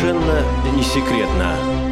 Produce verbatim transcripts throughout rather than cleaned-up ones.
совершенно не секретно.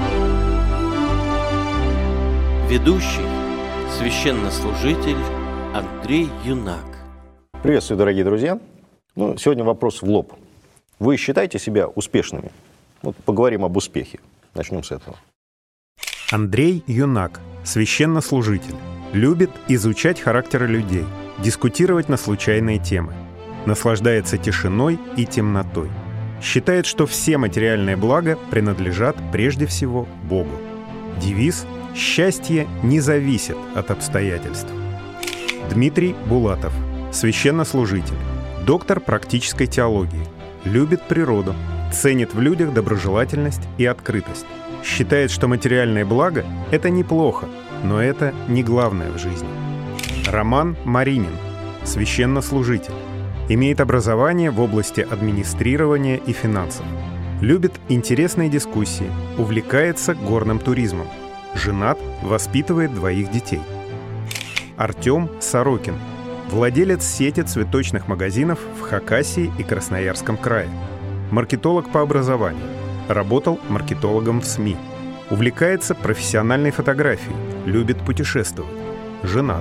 Ведущий, священнослужитель Андрей Юнак. Приветствую, дорогие друзья. Ну, сегодня вопрос в лоб. Вы считаете себя успешными? Вот поговорим об успехе. Начнем с этого. Андрей Юнак, священнослужитель. Любит изучать характеры людей, дискутировать на случайные темы. Наслаждается тишиной и темнотой. Считает, что все материальные блага принадлежат прежде всего Богу. Девиз «Счастье не зависит от обстоятельств». Дмитрий Булатов, священнослужитель, доктор практической теологии. Любит природу, ценит в людях доброжелательность и открытость. Считает, что материальное благо – это неплохо, но это не главное в жизни. Роман Маринин, священнослужитель. Имеет образование в области администрирования и финансов. Любит интересные дискуссии, увлекается горным туризмом. Женат, воспитывает двоих детей. Артем Сорокин, владелец сети цветочных магазинов в Хакасии и Красноярском крае. Маркетолог по образованию. Работал маркетологом в СМИ. Увлекается профессиональной фотографией. Любит путешествовать. Женат.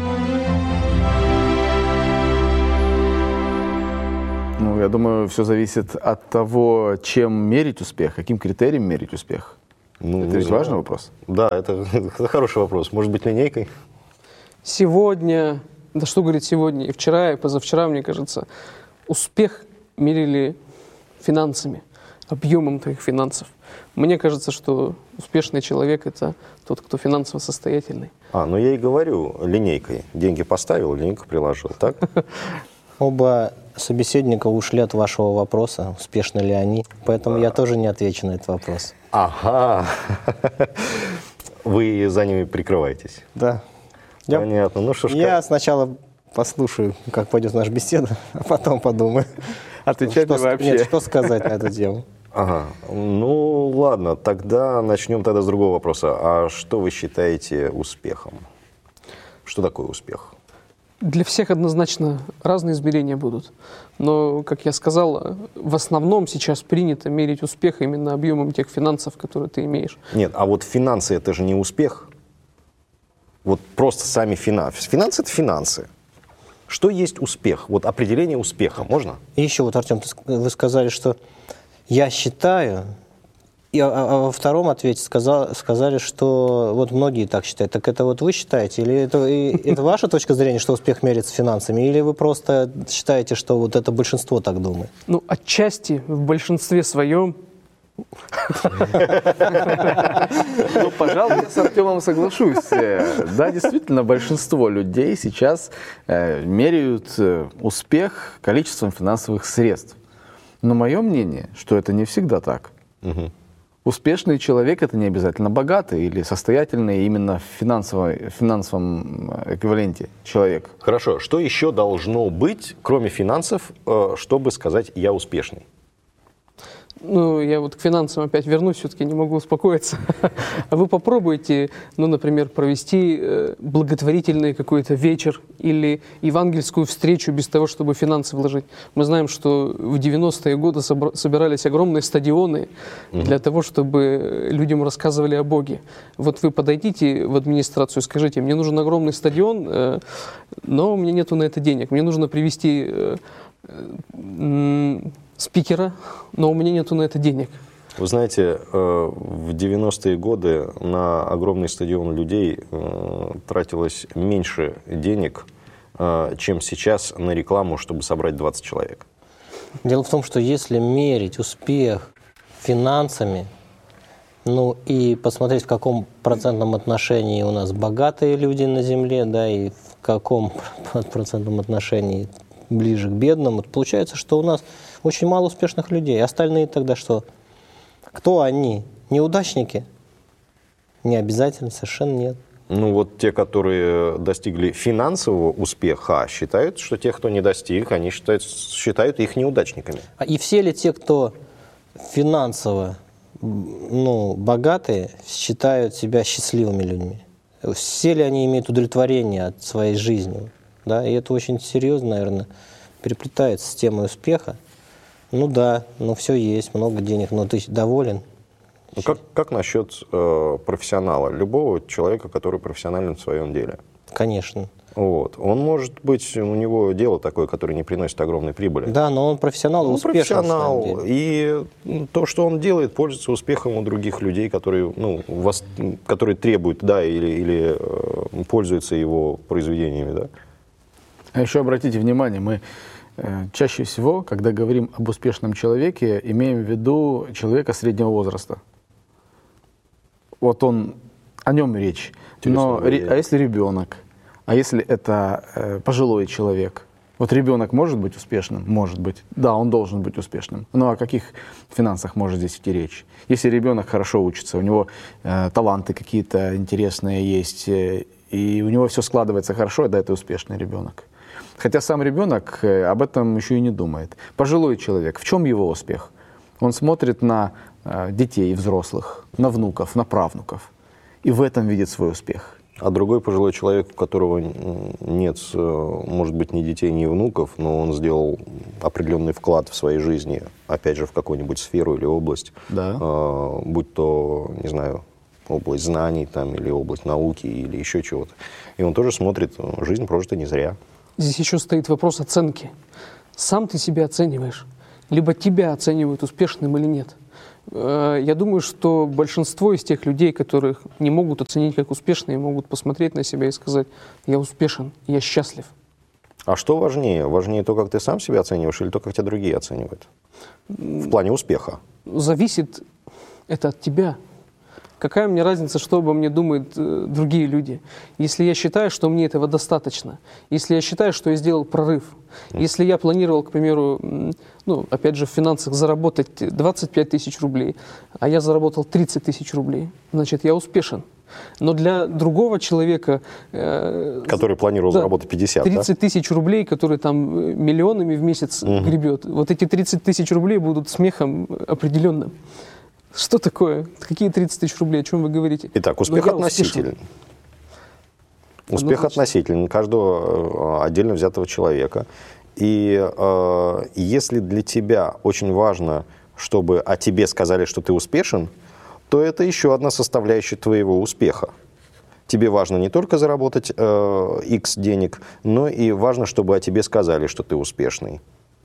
Ну, я думаю, все зависит от того, чем мерить успех, каким критерием мерить успех. Ну, это ведь важный вопрос. Да, это, это хороший вопрос. Может быть, линейкой? Сегодня, да что говорить сегодня, и вчера, и позавчера, мне кажется, успех мерили финансами, объемом твоих финансов. Мне кажется, что успешный человек – это тот, кто финансово состоятельный. А, ну я и говорю линейкой. Деньги поставил, линейку приложил, так? Оба собеседника ушли от вашего вопроса, успешны ли они, поэтому я тоже не отвечу на этот вопрос. Ага. Вы за ними прикрываетесь? Да. Понятно. Ну, что ж, я как... сначала послушаю, как пойдет наша беседа, а потом подумаю. Отвечать что, вообще. Нет, что сказать на эту тему. Ага. Ну, ладно, тогда начнем тогда с другого вопроса. А что вы считаете успехом? Что такое успех? Для всех однозначно разные измерения будут. Но, как я сказал, в основном сейчас принято мерить успех именно объемом тех финансов, которые ты имеешь. Нет, а вот финансы – это же не успех. Вот просто сами финансы. Финансы – это финансы. Что есть успех? Вот определение успеха можно? И еще вот, Артем, вы сказали, что я считаю, и, а, а во втором ответе сказал, сказали, что вот многие так считают. Так это вот вы считаете? Или это, и, это ваша точка зрения, что успех меряется финансами? Или вы просто считаете, что вот это большинство так думает? Ну, отчасти, в большинстве своем. Ну, пожалуй, я с Артемом соглашусь. Да, действительно, большинство людей сейчас э, меряют э, успех количеством финансовых средств. Но мое мнение, что это не всегда так. Угу. Успешный человек – это не обязательно богатый или состоятельный именно в финансовой, финансовом эквиваленте человек. Хорошо. Что еще должно быть, кроме финансов, чтобы сказать «я успешный»? Ну, я вот к финансам опять вернусь, все-таки не могу успокоиться. А вы попробуйте, ну, например, провести благотворительный какой-то вечер или евангельскую встречу без того, чтобы финансы вложить. Мы знаем, что в девяностые годы собирались огромные стадионы для того, чтобы людям рассказывали о Боге. Вот вы подойдите в администрацию и скажите: мне нужен огромный стадион, но у меня нету на это денег. Мне нужно привести спикера, но у меня нету на это денег. Вы знаете, в девяностые годы на огромный стадион людей тратилось меньше денег, чем сейчас на рекламу, чтобы собрать двадцать человек. Дело в том, что если мерить успех финансами, ну и посмотреть, в каком процентном отношении у нас богатые люди на земле, да, и в каком процентном отношении ближе к бедным, получается, что у нас очень мало успешных людей. Остальные тогда что? Кто они? Неудачники? Не обязательно, совершенно нет. Ну вот те, которые достигли финансового успеха, считают, что тех, кто не достиг, они считают, считают их неудачниками. И все ли те, кто финансово ну, богатые, считают себя счастливыми людьми? Все ли они имеют удовлетворение от своей жизни? Да? И это очень серьезно, наверное, переплетается с темой успеха. Ну да, ну все есть, много денег, но ты доволен? Ну, как, как насчет э, профессионала? Любого человека, который профессионален в своем деле. Конечно. Вот. Он может быть, у него дело такое, которое не приносит огромной прибыли. Да, но он профессионал, Он успешен на профессионал, самом деле. и ну, то, что он делает, пользуется успехом у других людей, которые, ну, вас, которые требуют, да, или, или э, пользуются его произведениями, да. А еще обратите внимание, мы э, чаще всего, когда говорим об успешном человеке, имеем в виду человека среднего возраста. Вот он, о нем речь. Но, ре, а если ребенок? А если это э, пожилой человек? Вот ребенок может быть успешным? Может быть. Да, он должен быть успешным. Но о каких финансах может здесь идти речь? Если ребенок хорошо учится, у него э, таланты какие-то интересные есть, э, и у него все складывается хорошо, да, это успешный ребенок. Хотя сам ребенок э, об этом еще и не думает. Пожилой человек, в чем его успех? Он смотрит на э, детей, взрослых, на внуков, на правнуков, и в этом видит свой успех. А другой пожилой человек, у которого нет, может быть, ни детей, ни внуков, но он сделал определенный вклад в своей жизни, опять же, в какую-нибудь сферу или область, Да. э, будь то, не знаю, область знаний там, или область науки, или еще чего-то. И он тоже смотрит, жизнь прожита не зря. Здесь еще стоит вопрос оценки. Сам ты себя оцениваешь, либо тебя оценивают успешным или нет. Я думаю, что большинство из тех людей, которых не могут оценить как успешные, могут посмотреть на себя и сказать: я успешен, я счастлив. А что важнее? Важнее то, как ты сам себя оцениваешь, или то, как тебя другие оценивают? В плане успеха. Зависит это от тебя. Какая мне разница, что обо мне думают э, другие люди? Если я считаю, что мне этого достаточно, если я считаю, что я сделал прорыв, если я планировал, к примеру, м, ну, опять же, в финансах заработать двадцать пять тысяч рублей, а я заработал тридцать тысяч рублей, значит, я успешен. Но для другого человека... Э, Который планировал да, заработать пятьдесят, тридцать да? тысяч рублей, который там э, миллионами в месяц Мгм. гребет, вот эти тридцать тысяч рублей будут смехом определенным. Что такое? Какие тридцать тысяч рублей? О чем вы говорите? Итак, успех Но я относителен. успешен. Успех Однозначно. относителен каждого э, отдельно взятого человека. И э, если для тебя очень важно, чтобы о тебе сказали, что ты успешен, то это еще одна составляющая твоего успеха. Тебе важно не только заработать э, X денег, но и важно, чтобы о тебе сказали, что ты успешный.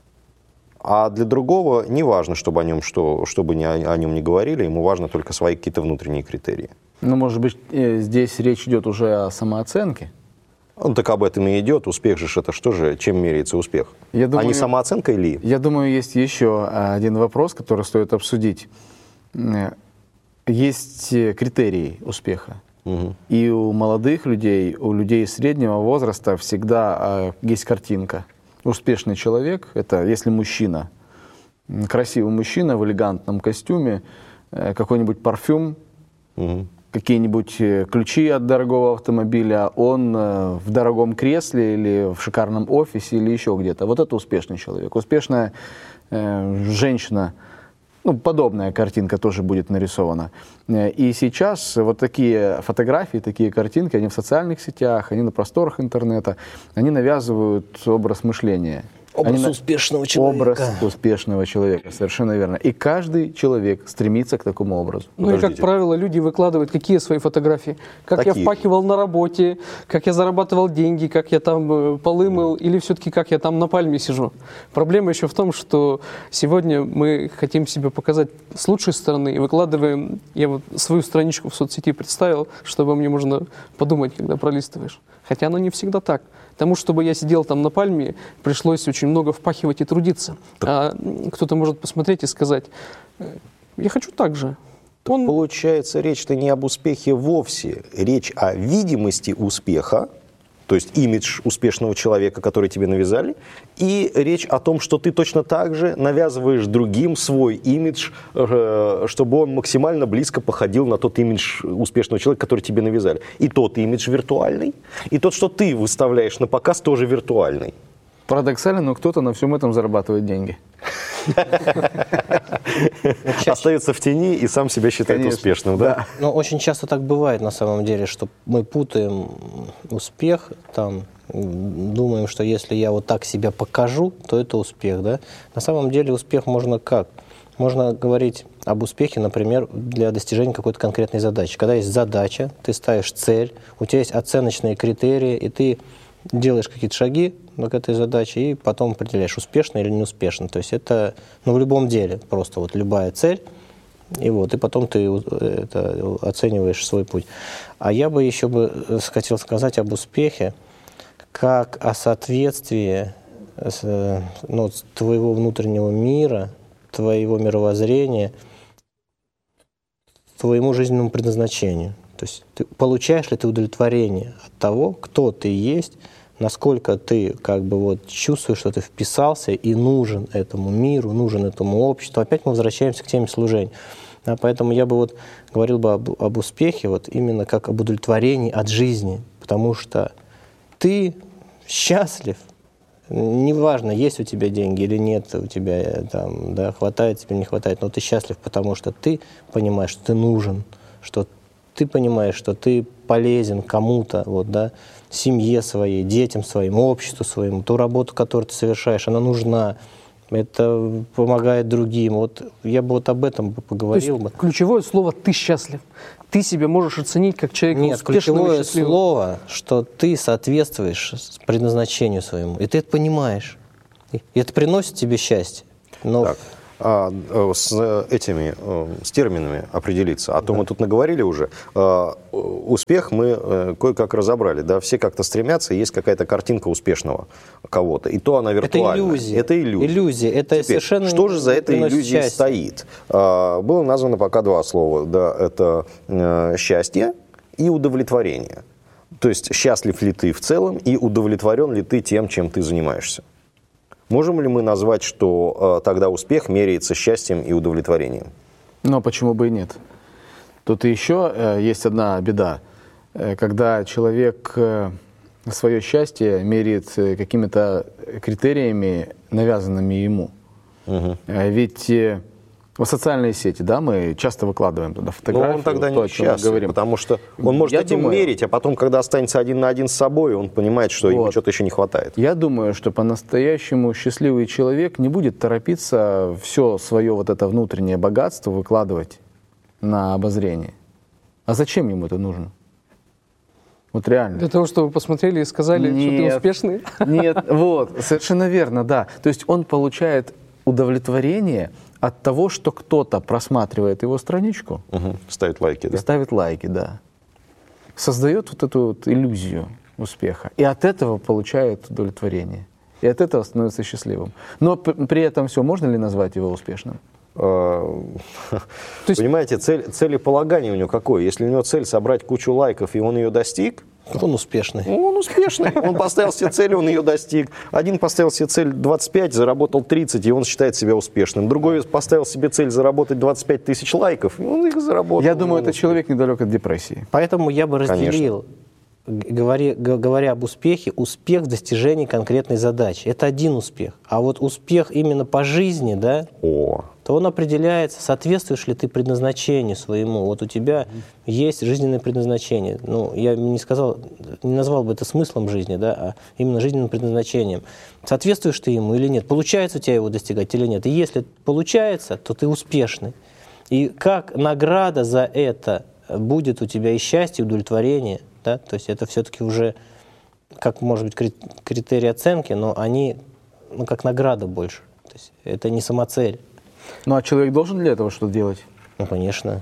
А для другого не важно, чтобы о нем, что, чтобы не, о, о нем не говорили, ему важно только свои какие-то внутренние критерии. Ну, может быть, э, здесь речь идет уже о самооценке? Ну, так об этом и идет. Успех же, это что же, чем меряется успех? Я а думаю, не самооценка ли? Я думаю, есть еще один вопрос, который стоит обсудить. Э, Есть э, критерии успеха. Угу. И у молодых людей, у людей среднего возраста всегда э, есть картинка. Успешный человек – это если мужчина, м, красивый мужчина в элегантном костюме, э, какой-нибудь парфюм, Угу. какие-нибудь э, ключи от дорогого автомобиля, он э, в дорогом кресле или в шикарном офисе или еще где-то. Вот это успешный человек. Успешная э, женщина, ну, подобная картинка тоже будет нарисована. Э, И сейчас вот такие фотографии, такие картинки, они в социальных сетях, они на просторах интернета, они навязывают образ мышления. Образ Они на- успешного человека. Образ успешного человека, совершенно верно. И каждый человек стремится к такому образу. Ну и, как Подождите. правило, люди выкладывают какие свои фотографии? Как я Такие. впахивал на работе, как я зарабатывал деньги, как я там э, полы мыл, или все-таки как я там на пальме сижу. Проблема еще в том, что сегодня мы хотим себя показать с лучшей стороны и выкладываем, я вот свою страничку в соцсети представил, чтобы мне можно подумать, когда пролистываешь. Хотя оно не всегда так. Тому, чтобы я сидел там на пальме, пришлось очень много впахивать и трудиться. А м, кто-то может посмотреть и сказать: «Э, я хочу так же». Он- Получается, речь-то не об успехе вовсе. Речь о видимости успеха, то есть имидж успешного человека, который тебе навязали, и речь о том, что ты точно так же навязываешь другим свой имидж, э, чтобы он максимально близко походил на тот имидж успешного человека, который тебе навязали. И тот имидж виртуальный, и тот, что ты выставляешь на показ, тоже виртуальный. Парадоксально, но кто-то на всем этом зарабатывает деньги. Остается в тени и сам себя считает Конечно, успешным, да? да. Но очень часто так бывает на самом деле, что мы путаем успех там думаем, что если я вот так себя покажу, то это успех, да? На самом деле успех можно как? Можно говорить об успехе, например, для достижения какой-то конкретной задачи. Когда есть задача, ты ставишь цель, у тебя есть оценочные критерии, и ты делаешь какие-то шаги к этой задаче, и потом определяешь, успешно или неуспешно. То есть это, ну, в любом деле, просто вот любая цель, и вот, и потом ты это, оцениваешь свой путь. А я бы еще бы хотел сказать об успехе, как о соответствии с, ну, твоего внутреннего мира, твоего мировоззрения, твоему жизненному предназначению. То есть ты, получаешь ли ты удовлетворение от того, кто ты есть, насколько ты как бы вот чувствуешь, что ты вписался и нужен этому миру, нужен этому обществу. Опять мы возвращаемся к теме служения. Да, поэтому я бы вот говорил бы об, об успехе вот именно как об удовлетворении от жизни, потому что ты счастлив. Неважно, есть у тебя деньги или нет у тебя, там, да, хватает тебе, не хватает, но ты счастлив, потому что ты понимаешь, что ты нужен, что ты понимаешь, что ты полезен кому-то, вот, да, семье своей, детям своим, обществу своему. Ту работу, которую ты совершаешь, она нужна, это помогает другим. Вот я бы вот об этом поговорил. То есть ключевое слово «ты счастлив». Ты себя можешь оценить как человека Нет, успешного и ключевое счастливого. слово, что ты соответствуешь предназначению своему, и ты это понимаешь. И это приносит тебе счастье. Но Так, а, э, с э, этими, э, с терминами определиться. А то мы тут наговорили уже. А, успех мы э, кое-как разобрали. Да? Все как-то стремятся, есть какая-то картинка успешного кого-то. И то она виртуальна. это иллюзия. Это иллюзия. Иллюзия. Это Теперь, совершенно что же за не этой приносит иллюзией счастья. стоит? А, было названо пока два слова. Да? Это э, счастье и удовлетворение. То есть счастлив ли ты в целом и удовлетворен ли ты тем, чем ты занимаешься? Можем ли мы назвать, что э, тогда успех меряется счастьем и удовлетворением? Но почему бы и нет? Тут еще э, есть одна беда. Э, когда человек э, свое счастье меряет э, какими-то критериями, навязанными ему. Угу. Э, ведь э, в социальные сети, да, мы часто выкладываем туда фотографии. Но он тогда то, не о чем мы счастлив, говорим. потому что он может Я этим думаю- мерить, а потом, когда останется один на один с собой, он понимает, что ему Вот. что-то еще не хватает. Я думаю, что по-настоящему счастливый человек не будет торопиться все свое вот это внутреннее богатство выкладывать на обозрение. А зачем ему это нужно? Вот реально. Для того, чтобы вы посмотрели и сказали, что ты Нет. успешный. Нет, вот, совершенно верно, да. То есть он получает удовлетворение от того, что кто-то просматривает его страничку Угу. Ставит лайки, и да? ставит лайки, да. Создает вот эту вот иллюзию успеха. И от этого получает удовлетворение. И от этого становится счастливым. Но п- при этом все, можно ли назвать его успешным? А, есть- Понимаете, цель, целеполагание у него какое? Если у него цель собрать кучу лайков, и он ее достиг, он успешный. ну, он успешный. Он поставил себе цель, он ее достиг. Один поставил себе цель двадцать пять, заработал тридцать, и он считает себя успешным. Другой поставил себе цель заработать двадцать пять тысяч лайков, и он их заработал. Я думаю, Он это человек недалек от депрессии. Поэтому я бы Конечно. разделил, г- говоря, г- говоря об успехе, успех в достижении конкретной задачи. Это один успех. А вот успех именно по жизни, да, О, то он определяется, соответствуешь ли ты предназначению своему. Вот у тебя есть жизненное предназначение. Ну, я не сказал, не назвал бы это смыслом жизни, да, а именно жизненным предназначением. Соответствуешь ты ему или нет? Получается у тебя его достигать или нет? И если получается, то ты успешный. И как награда за это будет у тебя и счастье, и удовлетворение, да? То есть это все-таки уже, как может быть, кри- критерии оценки, но они, ну, как награда больше. То есть это не самоцель. Ну а человек должен для этого что-то делать? Ну, конечно.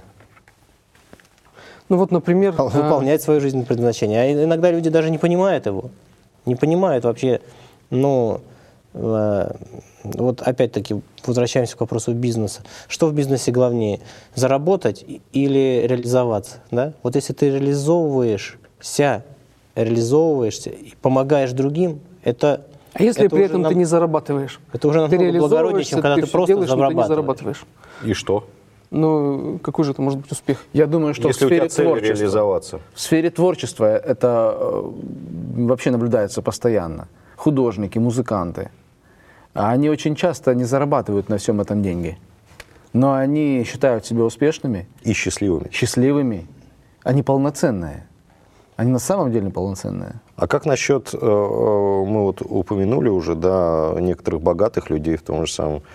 Ну вот, например, а, Выполнять свое жизненное предназначение. А иногда люди даже не понимают его. Не понимают вообще, ну, э, вот опять-таки возвращаемся к вопросу бизнеса. Что в бизнесе главнее? Заработать и- или реализоваться? Да? Вот если ты реализовываешься, реализовываешься и помогаешь другим, это а если это при уже этом нам- ты не зарабатываешь? это уже Ты намного благороднее, чем реализовываешься, когда ты, всё просто делаешь, но ты не зарабатываешь. зарабатываешь. и что? Ну, какой же это может быть успех? Я думаю, что Если в у тебя сфере цель творчества, реализоваться. в сфере творчества это э, вообще наблюдается постоянно. Художники, музыканты, а они очень часто не зарабатывают на всем этом деньги, но они считают себя успешными, И счастливыми. счастливыми, они полноценные. Они на самом деле полноценные. А как насчет, мы вот упомянули уже, да, некоторых богатых людей, в том же самом,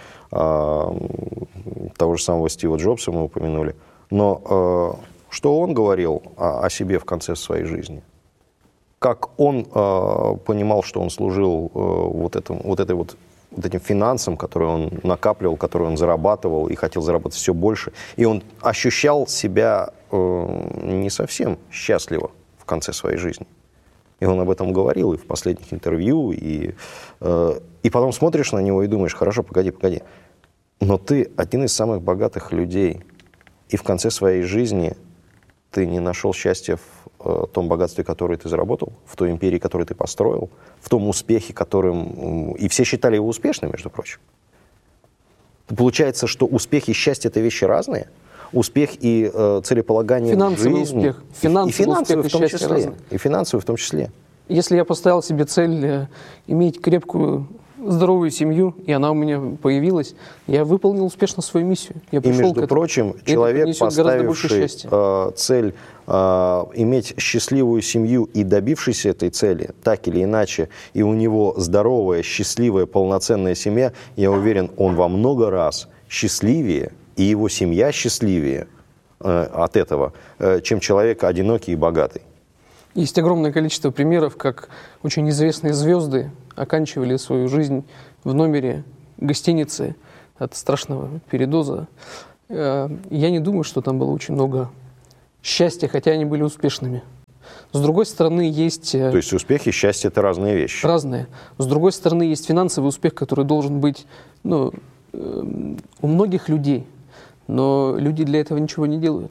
того же самого Стива Джобса мы упомянули, но что он говорил о, о себе в конце своей жизни? Как он понимал, что он служил вот, этому, вот, этой вот, вот этим финансам, которые он накапливал, которые он зарабатывал и хотел заработать все больше, и он ощущал себя не совсем счастливо в конце своей жизни. И он об этом говорил и в последних интервью, и, э, и потом смотришь на него и думаешь, хорошо, погоди, погоди, но ты один из самых богатых людей, и в конце своей жизни ты не нашел счастья в э, том богатстве, которое ты заработал, в той империи, которую ты построил, в том успехе, которым... И все считали его успешным, между прочим. Получается, что успех и счастье — это вещи разные? Успех и э, целеполагание финансовый в жизни. Успех. Финансовый, и, и финансовый успех, в том и счастье числе. разные. И финансовый в том числе. Если я поставил себе цель э, иметь крепкую, здоровую семью, и она у меня появилась, я выполнил успешно свою миссию. Я И, пришел между к этому. прочим, И человек, поставивший счастья. э, цель э, иметь счастливую семью и добившийся этой цели, так или иначе, и у него здоровая, счастливая, полноценная семья, я уверен, он во много раз счастливее, и его семья счастливее э, от этого, э, чем человек одинокий и богатый. Есть огромное количество примеров, как очень известные звезды оканчивали свою жизнь в номере гостиницы от страшного передоза. Я не думаю, что там было очень много счастья, хотя они были успешными. С другой стороны, есть... То есть успех и счастье — это разные вещи. Разные. С другой стороны, есть финансовый успех, который должен быть, ну, у многих людей. Но люди для этого ничего не делают.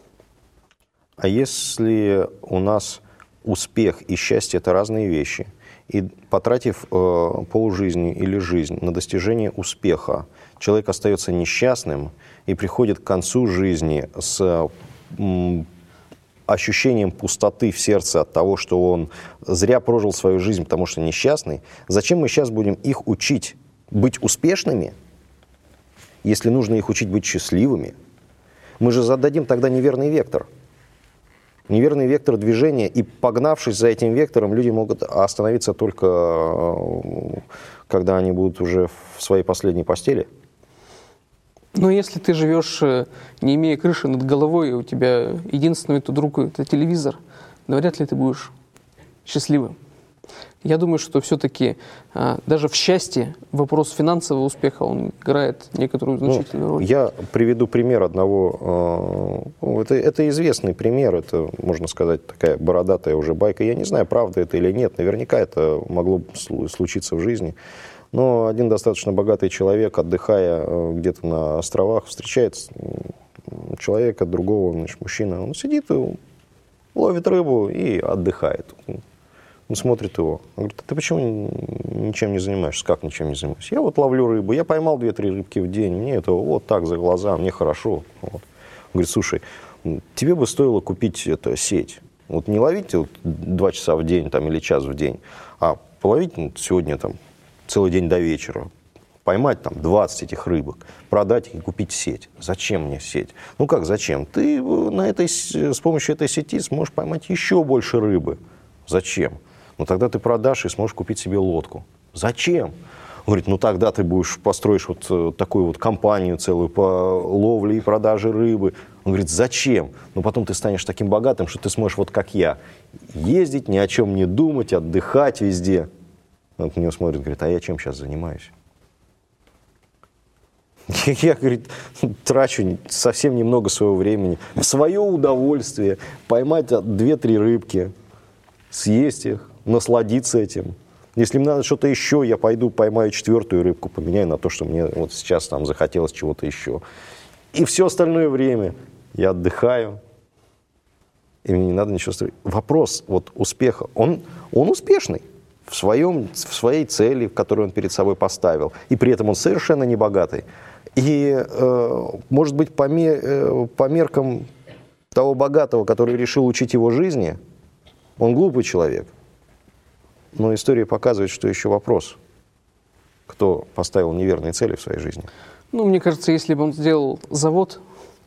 А если у нас успех и счастье — это разные вещи, и потратив э, полжизни или жизнь на достижение успеха, человек остается несчастным и приходит к концу жизни с м, ощущением пустоты в сердце от того, что он зря прожил свою жизнь, потому что несчастный, зачем мы сейчас будем их учить быть успешными, если нужно их учить быть счастливыми? Мы же зададим тогда неверный вектор. Неверный вектор движения, и погнавшись за этим вектором, люди могут остановиться только, когда они будут уже в своей последней постели. Но если ты живешь, не имея крыши над головой, и у тебя единственный тут друг — это телевизор, навряд ли ты будешь счастливым. Я думаю, что все-таки а, даже в счастье вопрос финансового успеха, он играет некоторую значительную ну, роль. Я приведу пример одного. Э, это, это известный пример, это, можно сказать, такая бородатая уже байка. Я не знаю, правда это или нет, наверняка это могло случиться в жизни. Но один достаточно богатый человек, отдыхая э, где-то на островах, встречает человека, другого, значит, мужчина. Он сидит, ловит рыбу и отдыхает. Он смотрит его. Он говорит: а ты почему ничем не занимаешься? Как ничем не занимаюсь? Я вот ловлю рыбу, я поймал две-три рыбки в день, мне это вот так за глаза, мне хорошо. Вот. Он говорит: слушай, тебе бы стоило купить это, сеть. Вот не ловить вот, два часа в день там, или час в день, а половить ну, сегодня там, целый день до вечера. Поймать там двадцать этих рыбок, продать их и купить сеть. Зачем мне сеть? Ну как зачем? Ты на этой, с помощью этой сети сможешь поймать еще больше рыбы. Зачем? Ну тогда ты продашь и сможешь купить себе лодку. Зачем? Он говорит: ну тогда ты будешь, построишь вот такую вот компанию целую по ловле и продаже рыбы. Он говорит: зачем? Ну потом ты станешь таким богатым, что ты сможешь вот как я ездить, ни о чем не думать, отдыхать везде. Он на него смотрит, говорит: а я чем сейчас занимаюсь? Я, говорит, трачу совсем немного своего времени в свое удовольствие поймать две-три рыбки, съесть их, насладиться этим. Если мне надо что-то еще, я пойду поймаю четвертую рыбку, поменяю на то, что мне вот сейчас там захотелось чего-то еще. И все остальное время я отдыхаю, и мне не надо ничего строить. Вопрос вот успеха, он, он успешный в, своем, в своей цели, которую он перед собой поставил, и при этом он совершенно не богатый. И, э, может быть, по, мер, э, по меркам того богатого, который решил учить его жизни, он глупый человек. Но история показывает, что еще вопрос, кто поставил неверные цели в своей жизни. Ну, мне кажется, если бы он сделал завод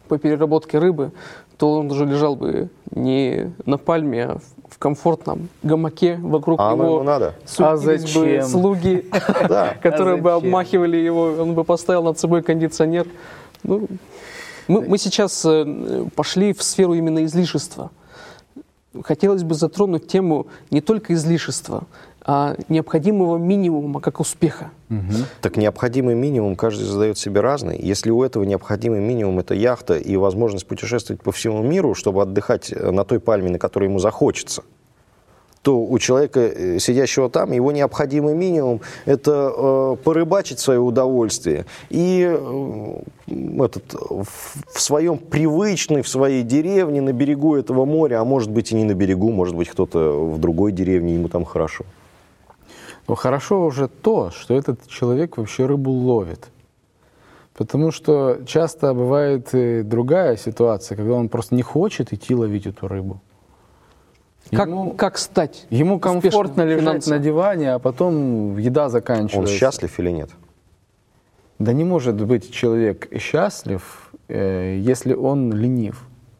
по переработке рыбы, то он уже лежал бы не на пальме, а в комфортном гамаке. Вокруг А оно него ему надо? суетились А бы зачем? слуги, которые А бы зачем? обмахивали его, он бы поставил над собой кондиционер. Ну, мы, мы сейчас э, пошли в сферу именно излишества. Хотелось бы затронуть тему не только излишества, а необходимого минимума как успеха. Так необходимый минимум каждый задает себе разный. Если у этого необходимый минимум — это яхта и возможность путешествовать по всему миру, чтобы отдыхать на той пальме, на которой ему захочется, то у человека, сидящего там, его необходимый минимум — это э, порыбачить в свое удовольствие и э, этот, в, в своем привычной, в своей деревне, на берегу этого моря, а может быть и не на берегу, может быть кто-то в другой деревне, ему там хорошо. Но хорошо уже то, что этот человек вообще рыбу ловит. Потому что часто бывает и другая ситуация, когда он просто не хочет идти ловить эту рыбу. Как, Ему, как стать ему комфортно успешным лежать финансово? на диване, а потом еда Он заканчивается. счастлив или нет? Да не может быть человек счастлив, э, если он ленив,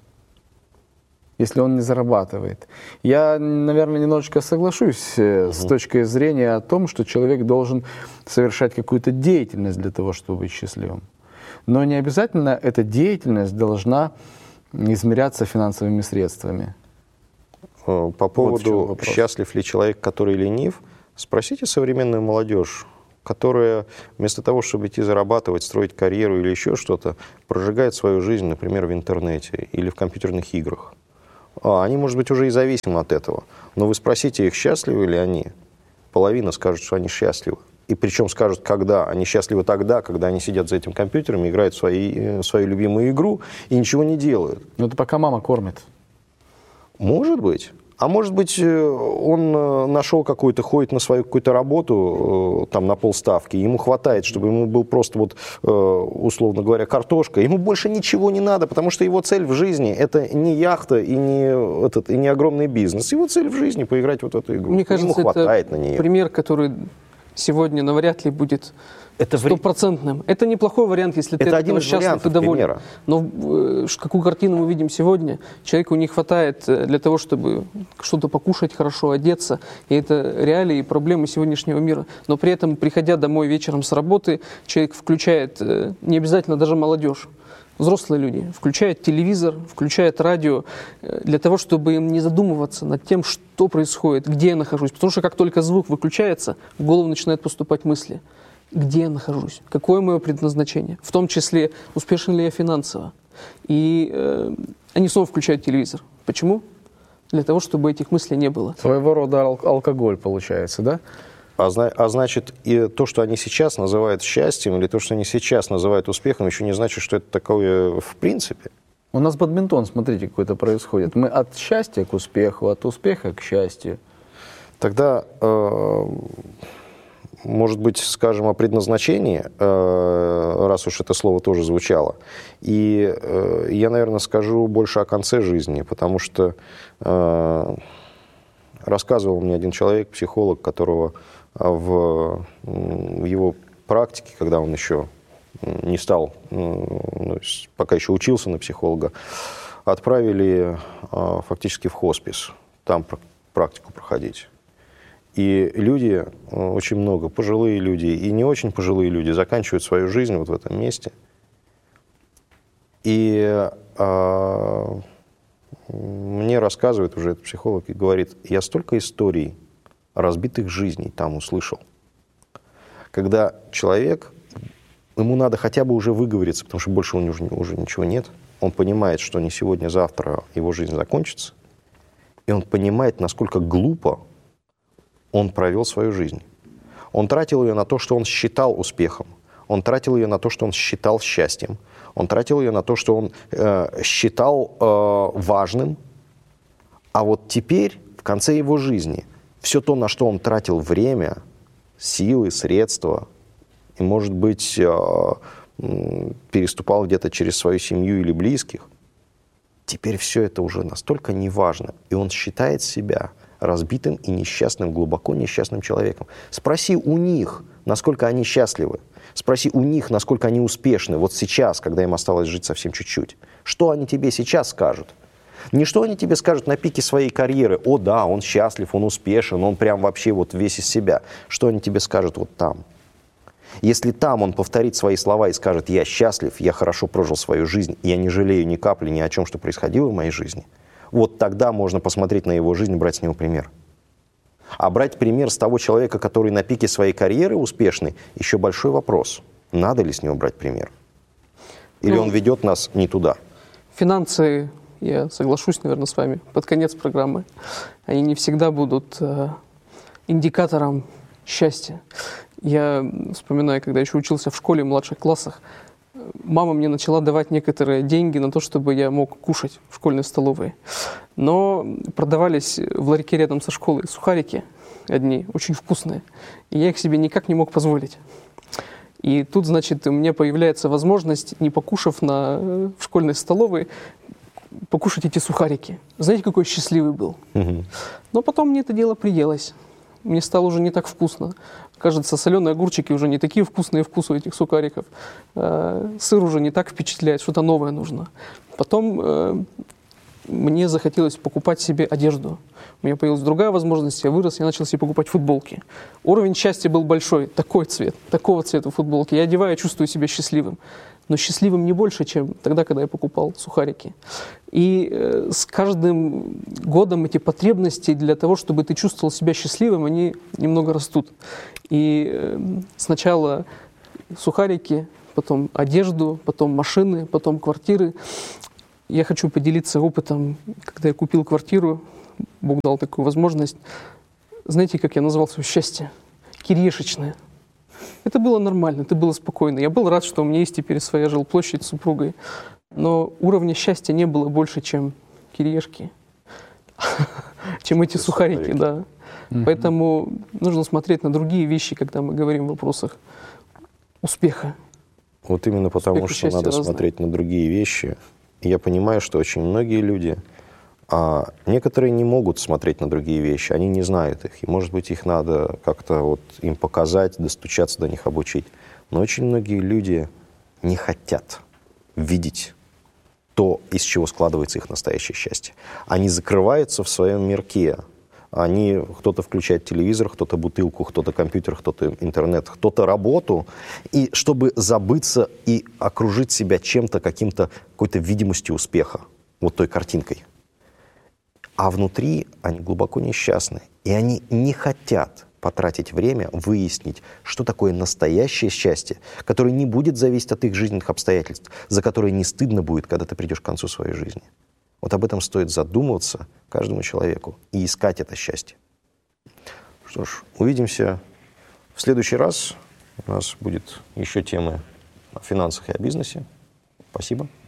если он не зарабатывает. Я, наверное, немножечко соглашусь э, с точки зрения о том, что человек должен совершать какую-то деятельность для того, чтобы быть счастливым. Но не обязательно эта деятельность должна измеряться финансовыми средствами. По в чем поводу, вопрос. счастлив ли человек, который ленив, спросите современную молодежь, которая вместо того, чтобы идти зарабатывать, строить карьеру или еще что-то, прожигает свою жизнь, например, в интернете или в компьютерных играх. А, они, может быть, уже и зависимы от этого. Но вы спросите их, счастливы ли они. Половина скажет, что они счастливы. И причем скажут, когда. Они счастливы тогда, когда они сидят за этим компьютером, играют в свои, свою любимую игру и ничего не делают. Но это пока мама кормит. Может быть. А может быть, он нашел какую-то, ходит на свою какую-то работу, там, на полставки, ему хватает, чтобы ему был просто, вот, условно говоря, картошка. Ему больше ничего не надо, потому что его цель в жизни — это не яхта и не, этот, и не огромный бизнес. Его цель в жизни — поиграть вот в эту игру. Мне кажется, ему хватает это на нее. пример, который сегодня навряд ли будет Это вре- стопроцентным. Это неплохой вариант, если ты Это от один этого из счастлив и вариантов доволен. примера. Но э, ш- какую картину мы видим сегодня? Человеку не хватает э, для того, чтобы что-то покушать хорошо, одеться. И это реалии и проблемы сегодняшнего мира. Но при этом, приходя домой вечером с работы, человек включает, э, не обязательно даже молодежь, взрослые люди, включают телевизор, включают радио э, для того, чтобы им не задумываться над тем, что происходит, где я нахожусь. Потому что как только звук выключается, в голову начинают поступать мысли. Где я нахожусь? Какое мое предназначение? В том числе, успешен ли я финансово? И э, они снова включают телевизор. Почему? Для того, чтобы этих мыслей не было. Своего рода ал- алкоголь получается, да? А, зна- а значит, и то, что они сейчас называют счастьем, или то, что они сейчас называют успехом, еще не значит, что это такое в принципе. У нас бадминтон, смотрите, какой-то происходит. Мы от счастья к успеху, от успеха к счастью. Тогда, э, может быть, скажем о предназначении, э, раз уж это слово тоже звучало. И э, я, наверное, скажу больше о конце жизни, потому что э, рассказывал мне один человек, психолог, которого в, в его практике, когда он еще не стал, ну, пока еще учился на психолога, отправили э, фактически в хоспис, там практику проходить. И люди, очень много, пожилые люди и не очень пожилые люди, заканчивают свою жизнь вот в этом месте. И э, мне рассказывает уже этот психолог и говорит, я столько историй разбитых жизней там услышал. Когда человек, ему надо хотя бы уже выговориться, потому что больше у него уже, уже ничего нет. Он понимает, что не сегодня, завтра его жизнь закончится. И он понимает, насколько глупо он провел свою жизнь. Он тратил ее на то, что он считал успехом. Он тратил ее на то, что он считал счастьем. Он тратил ее на то, что он э, считал э, важным. А вот теперь, в конце его жизни, все то, на что он тратил время, силы, средства, и, может быть, э, э, переступал где-то через свою семью или близких, теперь все это уже настолько неважно. И он считает себя разбитым и несчастным, глубоко несчастным человеком. Спроси у них, насколько они счастливы. Спроси у них, насколько они успешны вот сейчас, когда им осталось жить совсем чуть-чуть. Что они тебе сейчас скажут? Не что они тебе скажут на пике своей карьеры. О да, он счастлив, он успешен, он прям вообще вот весь из себя. Что они тебе скажут вот там? Если там он повторит свои слова и скажет: я счастлив, я хорошо прожил свою жизнь, я не жалею ни капли ни о чем, что происходило в моей жизни, вот тогда можно посмотреть на его жизнь и брать с него пример. А брать пример с того человека, который на пике своей карьеры успешный, еще большой вопрос. Надо ли с него брать пример? Или ну, он ведет нас не туда? Финансы, я соглашусь, наверное, с вами, под конец программы, они не всегда будут э, индикатором счастья. Я вспоминаю, когда еще учился в школе в младших классах, мама мне начала давать некоторые деньги на то, чтобы я мог кушать в школьной столовой. Но продавались в ларьке рядом со школой сухарики одни, очень вкусные. И я их себе никак не мог позволить. И тут, значит, у меня появляется возможность, не покушав на, в школьной столовой, покушать эти сухарики. Знаете, какой я счастливый был? Угу. Но потом мне это дело приелось. Мне стало уже не так вкусно. Кажется, соленые огурчики уже не такие вкусные вкус у этих сухариков. Э, сыр уже не так впечатляет, что-то новое нужно. Потом э, мне захотелось покупать себе одежду. У меня появилась другая возможность, я вырос, я начал себе покупать футболки. Уровень счастья был большой, такой цвет, такого цвета футболки. Я одеваю, чувствую себя счастливым. Но счастливым не больше, чем тогда, когда я покупал сухарики. И э, с каждым годом эти потребности для того, чтобы ты чувствовал себя счастливым, они немного растут. И э, сначала сухарики, потом одежду, потом машины, потом квартиры. Я хочу поделиться опытом, когда я купил квартиру, Бог дал такую возможность. Знаете, как я назвал свое счастье? Кирешечное. Это было нормально, это было спокойно. Я был рад, что у меня есть теперь своя жилплощадь с супругой. Но уровня счастья не было больше, чем кириешки, чем эти сухарики, да. Поэтому нужно смотреть на другие вещи, когда мы говорим в вопросах успеха. Вот именно потому, что надо смотреть на другие вещи. Я понимаю, что очень многие люди, а некоторые не могут смотреть на другие вещи, они не знают их. И, может быть, их надо как-то вот им показать, достучаться до них, обучить. Но очень многие люди не хотят видеть то, из чего складывается их настоящее счастье. Они закрываются в своем мирке. Они, кто-то включает телевизор, кто-то бутылку, кто-то компьютер, кто-то интернет, кто-то работу. И чтобы забыться и окружить себя чем-то, каким-то, какой-то видимостью успеха, вот той картинкой. А внутри они глубоко несчастны. И они не хотят потратить время, выяснить, что такое настоящее счастье, которое не будет зависеть от их жизненных обстоятельств, за которые не стыдно будет, когда ты придешь к концу своей жизни. Вот об этом стоит задумываться каждому человеку и искать это счастье. Что ж, увидимся в следующий раз. У нас будет еще темы о финансах и о бизнесе. Спасибо.